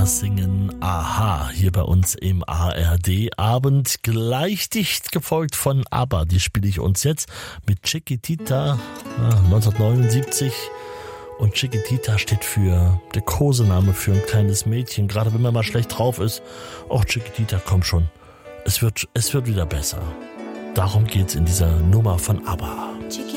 singen Aha hier bei uns im ARD-Abend. Gleich dicht gefolgt von ABBA. Die spiele ich uns jetzt mit Chiquitita 1979. Und Chiquitita steht für der Kosename für ein kleines Mädchen. Gerade wenn man mal schlecht drauf ist. Och, Chiquitita, komm schon. Es wird wieder besser. Darum geht's in dieser Nummer von ABBA.